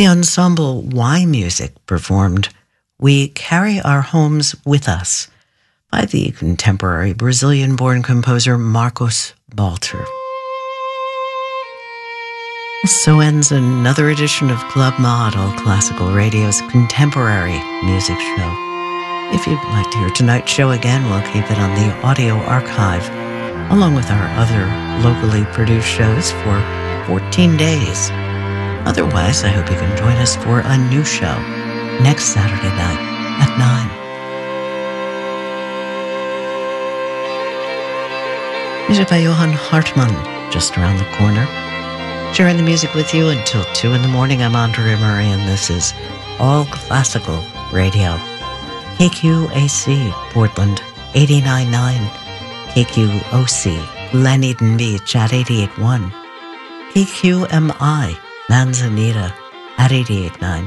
The ensemble Y Music performed We Carry Our Homes With Us by the contemporary Brazilian-born composer Marcos Balter. So ends another edition of Club Mod, All Classical Radio's contemporary music show. If you'd like to hear tonight's show again, we'll keep it on the audio archive, along with our other locally produced shows for 14 days. Otherwise, I hope you can join us for a new show next Saturday night at 9. Music by Johann Hartmann, just around the corner. Sharing the music with you until 2 in the morning. I'm Andrea Murray, and this is All Classical Radio. KQAC, Portland, 89.9. KQOC, Gleneden Beach at 88.1. KQMI, Manzanita at 88.9.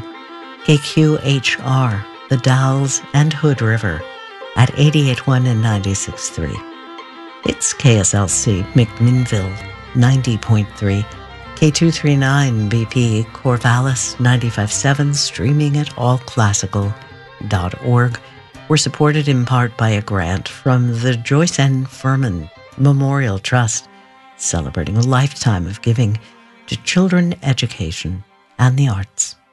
KQHR, The Dalles and Hood River at 88.1 and 96.3. It's KSLC, McMinnville, 90.3. K239 BP Corvallis 95.7, streaming at allclassical.org. We're supported in part by a grant from the Joyce N. Furman Memorial Trust, celebrating a lifetime of giving to children, education, and the arts.